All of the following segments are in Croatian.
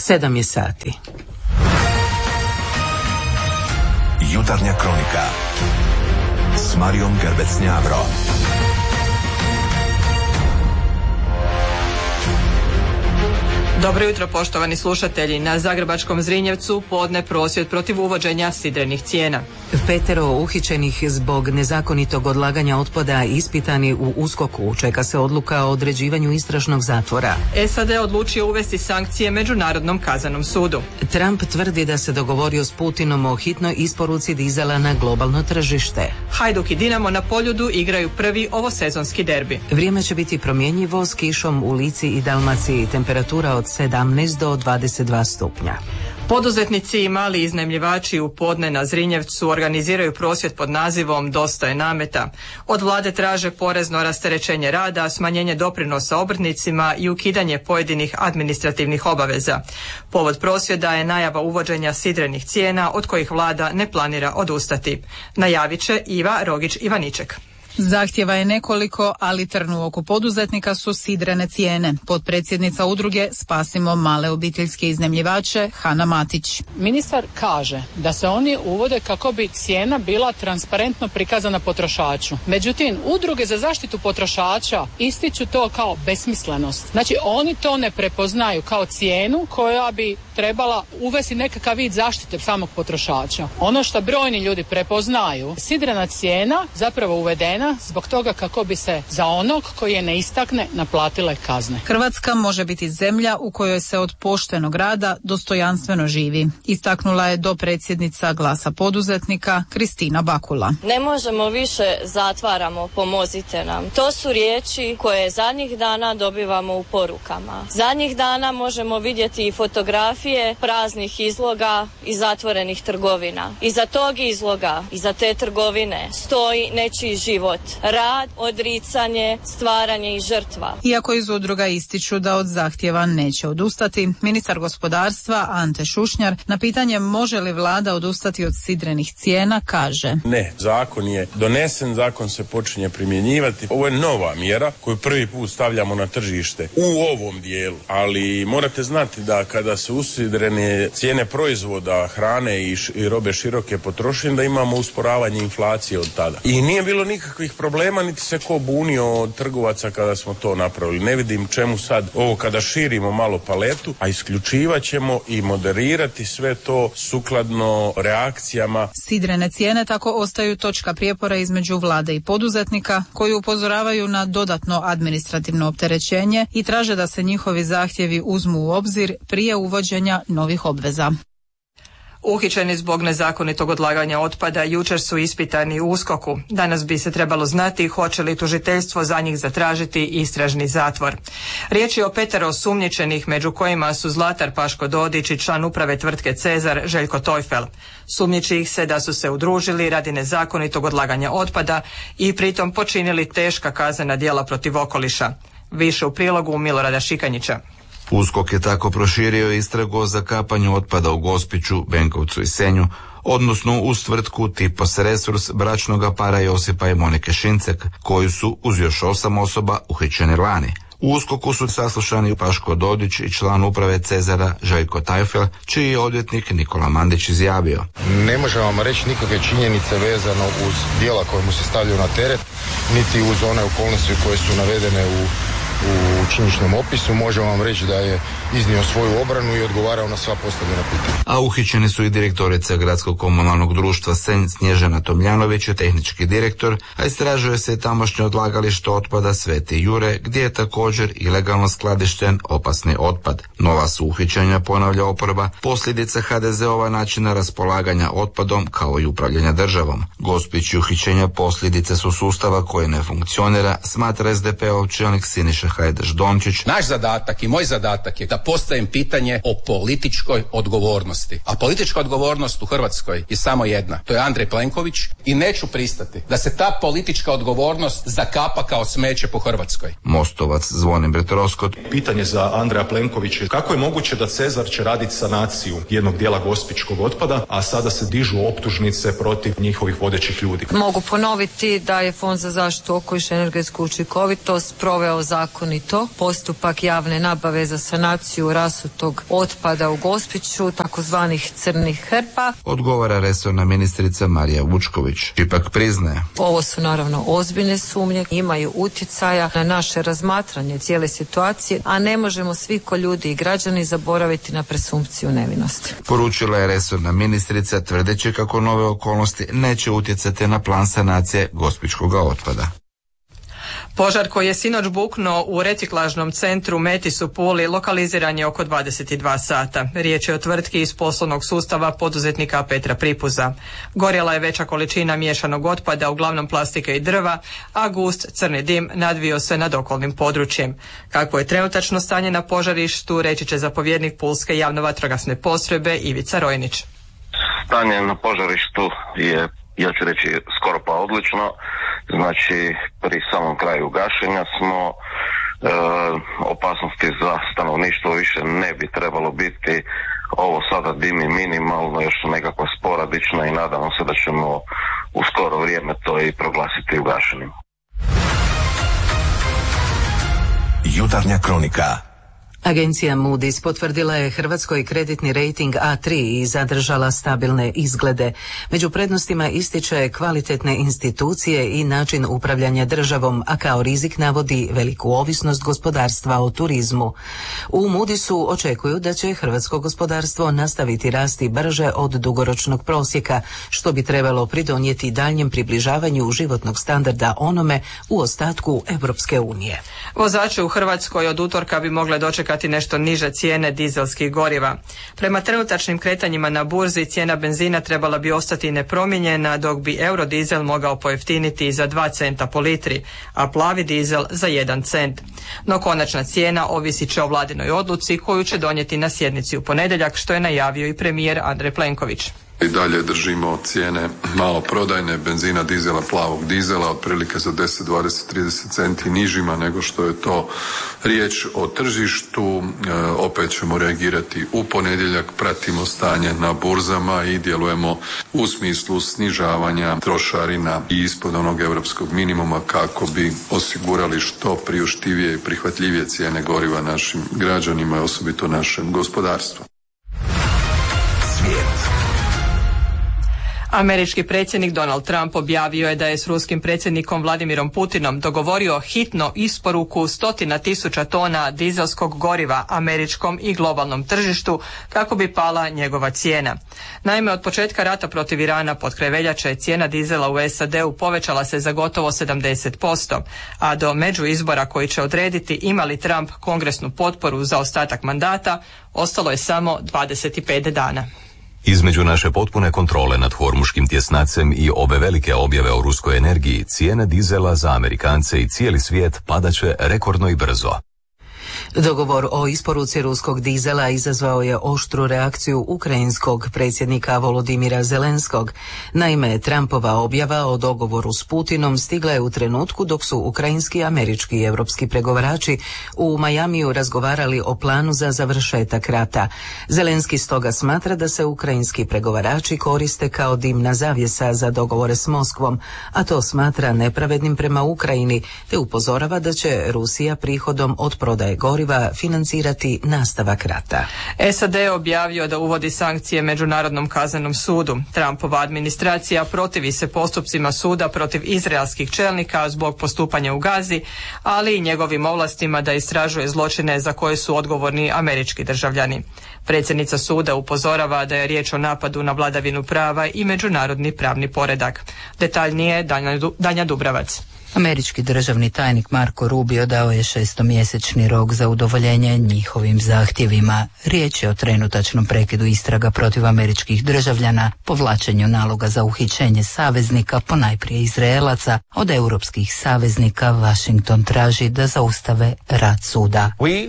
7 je sati. Jutarnja kronika s Marijom Gerbec-Njavro. Dobro jutro, poštovani slušatelji. Na zagrebačkom Zrinjevcu podne prosvjed protiv uvođenja sidrenih cijena. 5 uhićenih zbog nezakonitog odlaganja otpada ispitani u USKOK-u. Čeka se odluka o određivanju istražnog zatvora. SAD odlučio uvesti sankcije Međunarodnom kaznenom sudu. Trump tvrdi da se dogovorio s Putinom o hitnoj isporuci dizela na globalno tržište. Hajduk i Dinamo na Poljudu igraju prvi ovosezonski derbi. Vrijeme će biti promjenjivo s kišom u Lici i Dalmaciji, temperatura od 17 do 22 stupnja. Poduzetnici i mali iznajmljivači u podne na Zrinjevcu organiziraju prosvjed pod nazivom Dosta je nameta. Od vlade traže porezno rasterećenje rada, smanjenje doprinosa obrtnicima i ukidanje pojedinih administrativnih obaveza. Povod prosvjeda je najava uvođenja sidrenih cijena od kojih vlada ne planira odustati. Najavit će Iva Rogić-Ivaniček. Zahtjeva je nekoliko, ali trn u oku poduzetnika su sidrene cijene. Potpredsjednica udruge Spasimo male obiteljske iznajmljivače Hana Matić. Ministar kaže da se oni uvode kako bi cijena bila transparentno prikazana potrošaču. Međutim, udruge za zaštitu potrošača ističu to kao besmislenost. Znači, oni to ne prepoznaju kao cijenu koja bi trebala uvesti nekakav vid zaštite samog potrošača. Ono što brojni ljudi prepoznaju, sidrena cijena zapravo uvedena zbog toga kako bi se za onog koji je ne istakne naplatile kazne. Hrvatska može biti zemlja u kojoj se od poštenog rada dostojanstveno živi, istaknula je dopredsjednica Glasa poduzetnika Kristina Bakula. Ne možemo više, zatvaramo, pomozite nam. To su riječi koje zadnjih dana dobivamo u porukama. Zadnjih dana možemo vidjeti i fotografije praznih izloga i zatvorenih trgovina. Iza tog izloga, iza te trgovine stoji nečiji život. Rad, odricanje, stvaranje i žrtva. Iako iz udruga ističu da od zahtjeva neće odustati, ministar gospodarstva Ante Šušnjar na pitanje može li vlada odustati od sidrenih cijena kaže: Ne, zakon je donesen, zakon se počinje primjenjivati. Ovo je nova mjera koju prvi put stavljamo na tržište u ovom dijelu, ali morate znati da kada se usidrene cijene proizvoda, hrane i robe široke potrošnje, da imamo usporavanje inflacije od tada. I nije bilo nikakvih problema, niti se ko bunio od trgovaca kada smo to napravili. Ne vidim čemu sad ovo kada širimo malo paletu, a isključivat ćemo i moderirati sve to sukladno reakcijama. Sidrene cijene tako ostaju točka prijepora između vlade i poduzetnika koji upozoravaju na dodatno administrativno opterećenje i traže da se njihovi zahtjevi uzmu u obzir prije uvođenja novih obveza. Uhićeni zbog nezakonitog odlaganja otpada jučer su ispitani u USKOK-u. Danas bi se trebalo znati hoće li tužiteljstvo za njih zatražiti istražni zatvor. Riječ je o 5 osumnjičenih, među kojima su Zlatar Paško Dodić i član uprave tvrtke Cezar Željko Tojfel. Sumnjiči ih se da su se udružili radi nezakonitog odlaganja otpada i pritom počinili teška kaznena djela protiv okoliša. Više u prilogu Milorada Šikanjića. USKOK je tako proširio istragu o zakapanju otpada u Gospiću, Benkovcu i Senju, odnosno uz tvrtku Tipos Resurs bračnoga para Josipa i Monike Šincek, koji su uz još 8 osoba uhićeni lani. U USKOK-u su saslušani Paško Dodić i član uprave Cezara Željko Tojfel, čiji je odvjetnik Nikola Mandić izjavio: Ne možemo vam reći nikakve činjenice vezano uz djela koje mu se stavljaju na teret, niti uz one okolnosti koje su navedene u činjeničnom opisu. Možemo vam reći da je iznio svoju obranu i odgovarao na sva postavljena pitanja. A uhićeni su i direktorica Gradskog komunalnog društva Senj Snježana Tomljanović i tehnički direktor, a istražuje se i tamošnje odlagalište otpada Sveti Jure, gdje je također ilegalno skladišten opasni otpad. Nova su uhićenja, ponavlja oporba, posljedica HDZ-ova načina raspolaganja otpadom kao i upravljanja državom. Gospić i uhićenja posljedice su sustava koji ne funkcionira, smatra SDP-ov čelnik Siniša Hajdaš Dončić. Naš zadatak i moj zadatak je da postavim pitanje o političkoj odgovornosti. A politička odgovornost u Hrvatskoj je samo jedna. To je Andrej Plenković i neću pristati da se ta politička odgovornost zakapa kao smeće po Hrvatskoj. Mostovac Zvonimir Troskot. Pitanje za Andreja Plenkovića. Kako je moguće da Cezar će raditi sanaciju jednog dijela gospićkog otpada, a sada se dižu optužnice protiv njihovih vodećih ljudi? Mogu ponoviti da je Fond za zaštitu okoliša i energetsku učinkovitost proveo zakon nezakonito postupak javne nabave za sanaciju rasutog otpada u Gospiću, takozvanih crnih hrpa. Odgovara resorna ministrica Marija Vučković. Ipak priznaje. Ovo su naravno ozbiljne sumnje, imaju utjecaja na naše razmatranje cijele situacije, a ne možemo svi ko ljudi i građani zaboraviti na presumpciju nevinosti. Poručila je resorna ministrica tvrdeći kako nove okolnosti neće utjecati na plan sanacije gospićkog otpada. Požar koji je sinoć buknuo u reciklažnom centru Metis u Puli lokaliziran je oko 22 sata. Riječ je o tvrtki iz poslovnog sustava poduzetnika Petra Pripuza. Gorjela je veća količina miješanog otpada, uglavnom plastike i drva, a gust crni dim nadvio se nad okolnim područjem. Kakvo je trenutačno stanje na požarištu, reći će zapovjednik Pulske javno-vatrogasne postrojbe Ivica Rojnić. Stanje na požarištu je, ja ću reći, skoro pa odlično. Znači, pri samom kraju gašenja smo, opasnosti za stanovništvo više ne bi trebalo biti. Ovo sada dimi minimalno, još su nekakva sporadična i nadamo se da ćemo u skoro vrijeme to i proglasiti ugašenim. Jutarnja kronika. Agencija Moody's potvrdila je Hrvatskoj kreditni rejting A3 i zadržala stabilne izglede. Među prednostima ističe kvalitetne institucije i način upravljanja državom, a kao rizik navodi veliku ovisnost gospodarstva o turizmu. U Moody'su očekuju da će hrvatsko gospodarstvo nastaviti rasti brže od dugoročnog prosjeka, što bi trebalo pridonijeti daljnjem približavanju životnog standarda onome u ostatku Europske unije. Vozači u Hrvatskoj od utorka bi mogle dočekati nešto niže cijene dizelskih goriva. Prema trenutačnim kretanjima na burzi cijena benzina trebala bi ostati nepromijenjena, dok bi eurodizel mogao pojeftiniti za 2 centa po litri, a plavi dizel za 1 cent. No konačna cijena ovisit će o vladinoj odluci koju će donijeti na sjednici u ponedjeljak, što je najavio i premijer Andrej Plenković. I dalje držimo cijene maloprodajne benzina, dizela, plavog dizela otprilike za 10, 20, 30 centi nižima nego što je to riječ o tržištu. Opet ćemo reagirati u ponedjeljak, pratimo stanje na burzama i djelujemo u smislu snižavanja trošarina i ispod onog europskog minimuma kako bi osigurali što priuštivije i prihvatljivije cijene goriva našim građanima i osobito našem gospodarstvu. Američki predsjednik Donald Trump objavio je da je s ruskim predsjednikom Vladimirom Putinom dogovorio hitno isporuku 100.000 tona dizelskog goriva američkom i globalnom tržištu kako bi pala njegova cijena. Naime, od početka rata protiv Irana pod kraj veljače cijena dizela u SAD-u povećala se za gotovo 70%, a do međuizbora koji će odrediti ima li Trump kongresnu potporu za ostatak mandata ostalo je samo 25 dana. Između naše potpune kontrole nad hormuškim tjesnacem i ove velike objave o ruskoj energiji, cijene dizela za Amerikance i cijeli svijet padaće rekordno i brzo. Dogovor o isporuci ruskog dizela izazvao je oštru reakciju ukrajinskog predsjednika Volodimira Zelenskog. Naime, Trumpova objava o dogovoru s Putinom stigla je u trenutku dok su ukrajinski, američki i europski pregovarači u Majamiju razgovarali o planu za završetak rata. Zelenski stoga smatra da se ukrajinski pregovarači koriste kao dimna zavjesa za dogovore s Moskvom, a to smatra nepravednim prema Ukrajini, te upozorava da će Rusija prihodom od prodaje goriva financirati nastavak rata. SAD je objavio da uvodi sankcije Međunarodnom kaznenom sudu. Trumpova administracija protivi se postupcima suda protiv izraelskih čelnika zbog postupanja u Gazi, ali i njegovim ovlastima da istražuje zločine za koje su odgovorni američki državljani. Predsjednica suda upozorava da je riječ o napadu na vladavinu prava i međunarodni pravni poredak. Detaljnije Danja Dubravac. Američki državni tajnik Marco Rubio dao je 6-mjesečni rok za udovoljenje njihovim zahtjevima. Riječ je o trenutačnom prekidu istraga protiv američkih državljana, povlačenju naloga za uhićenje saveznika, ponajprije Izraelaca. Od europskih saveznika Washington traži da zaustave rad suda.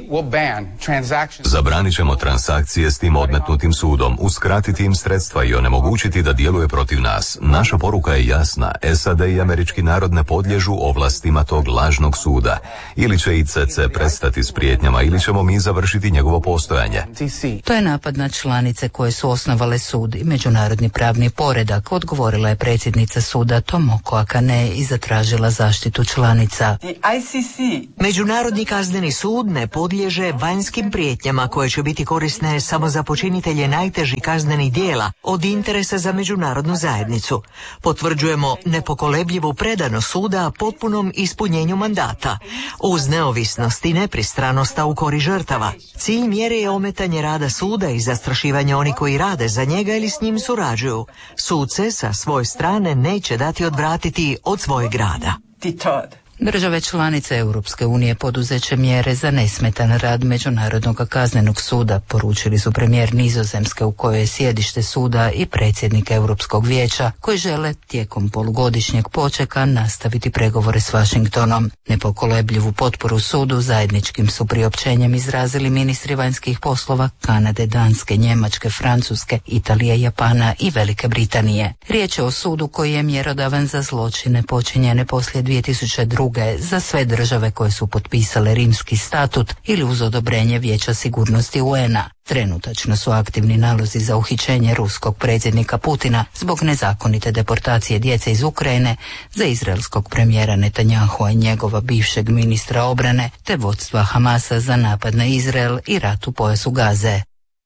Zabranit ćemo transakcije s tim odmetnutim sudom, uskratiti im sredstva i onemogućiti da djeluje protiv nas. Naša poruka je jasna. SAD i američki narod ne podliježu ovlastima tog lažnog suda. Ili će ICC prestati s prijetnjama ili ćemo mi završiti njegovo postojanje. To je napad na članice koje su osnovale sud i međunarodni pravni poredak, odgovorila je predsjednica suda Tomoko Akane i zatražila zaštitu članica. Međunarodni kazneni sud ne podliježe vanjskim prijetnjama koje će biti korisne samo za počinitelje najtežih kaznenih djela od interesa za međunarodnu zajednicu. Potvrđujemo nepokolebljivu predanost suda potpunom ispunjenju mandata, uz neovisnost i nepristranost u korist žrtava. Cilj mjere je ometanje rada suda i zastrašivanje onih koji rade za njega ili s njim surađuju. Sud se sa svoje strane neće dati odvratiti od svojeg rada. Države članice Europske unije poduzeće mjere za nesmetan rad Međunarodnog kaznenog suda, poručili su premijer Nizozemske u kojoj je sjedište suda i predsjednik Europskog vijeća, koji žele tijekom polugodišnjeg počeka nastaviti pregovore s Washingtonom. Nepokolebljivu potporu sudu zajedničkim su priopćenjem izrazili ministri vanjskih poslova Kanade, Danske, Njemačke, Francuske, Italije, Japana i Velike Britanije. Riječ je o sudu koji je mjerodavan za zločine počinjene poslije 2002. za sve države koje su potpisale Rimski statut ili uz odobrenje Vijeća sigurnosti UN-a. Trenutačno su aktivni nalozi za uhićenje ruskog predsjednika Putina zbog nezakonite deportacije djece iz Ukrajine, za izraelskog premijera Netanyahua i njegova bivšeg ministra obrane, te vodstva Hamasa za napad na Izrael i rat u pojasu Gaze.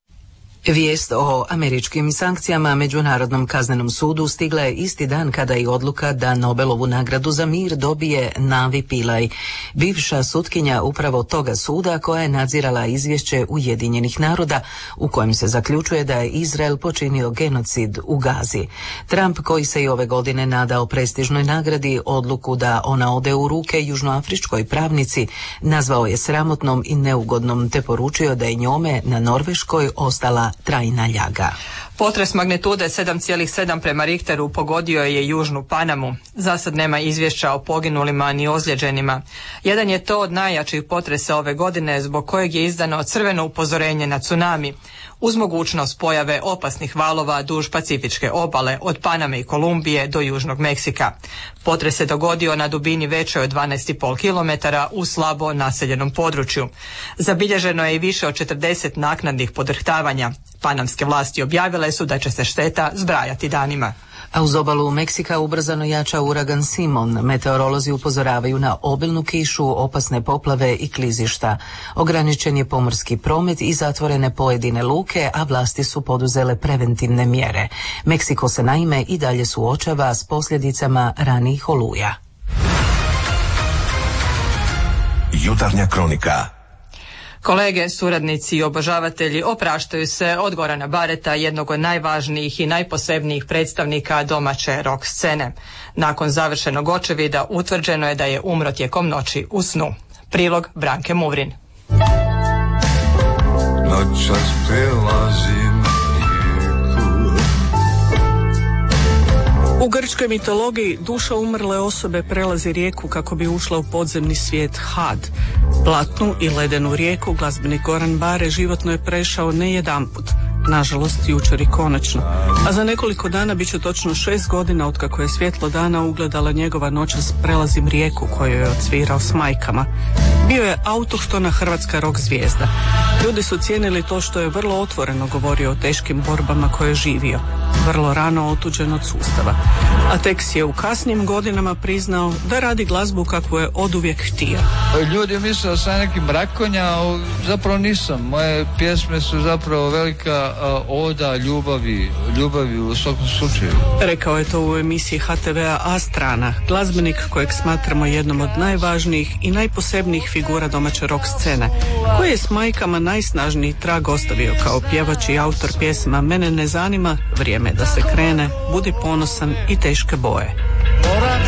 Vijest o američkim sankcijama Međunarodnom kaznenom sudu stigla je isti dan kada i odluka da Nobelovu nagradu za mir dobije Navi Pillay, bivša sutkinja upravo toga suda koja je nadzirala izvješće Ujedinjenih naroda u kojem se zaključuje da je Izrael počinio genocid u Gazi. Trump, koji se i ove godine nadao prestižnoj nagradi, odluku da ona ode u ruke južnoafričkoj pravnici nazvao je sramotnom i neugodnom, te poručio da je njome na Norveškoj ostala trajna ljaga. Potres magnitude 7,7 prema Richteru pogodio je Južnu Panamu. Zasad nema izvješća o poginulima ni ozlijeđenima. Jedan je to od najjačih potresa ove godine, zbog kojeg je izdano crveno upozorenje na tsunami, uz mogućnost pojave opasnih valova duž Pacifičke obale od Paname i Kolumbije do Južnog Meksika. Potres se dogodio na dubini većoj od 12,5 km u slabo naseljenom području. Zabilježeno je i više od 40 naknadnih podrhtavanja. Panamske vlasti objavile su da će se šteta zbrajati danima. A uz obalu Meksika ubrzano jača uragan Simon. Meteorolozi upozoravaju na obilnu kišu, opasne poplave i klizišta. Ograničen je pomorski promet i zatvorene pojedine luke, a vlasti su poduzele preventivne mjere. Meksiko se naime i dalje suočava s posljedicama ranijih oluja. Jutarnja kronika. Kolege, suradnici i obožavatelji opraštaju se od Gorana Bareta, jednog od najvažnijih i najposebnijih predstavnika domaće rock scene. Nakon završenog očevida utvrđeno je da je umro tijekom noći u snu. Prilog Branke Muvrin. Noćas prelazim U grčkoj mitologiji duša umrle osobe prelazi rijeku kako bi ušla u podzemni svijet Had. Platnu i ledenu rijeku glazbenik Goran Bare životno je prešao ne jedanput, nažalost jučer i konačno. A za nekoliko dana bit će točno 6 godina otkako je svjetlo dana ugledala njegova Noćas prelazim rijeku koju je odsvirao s majkama. Bio je autohtona hrvatska rock zvijezda. Ljudi su cijenili to što je vrlo otvoreno govorio o teškim borbama koje je živio, vrlo rano otuđen od sustava. A tek si je u kasnim godinama priznao da radi glazbu kakvu je oduvijek htio. Ljudi misle da sam neki brakonja, a zapravo nisam. Moje pjesme su zapravo velika oda ljubavi u svakom slučaju. Rekao je to u emisiji HTV-a A Strana, glazbenik kojeg smatramo jednom od najvažnijih i najposebnijih figura domaće rock scene, koji je s majkama najsnažniji trag ostavio kao pjevač i autor pjesma Mene ne zanima, Vrijeme da se krene, Budi ponosan i Teške boje.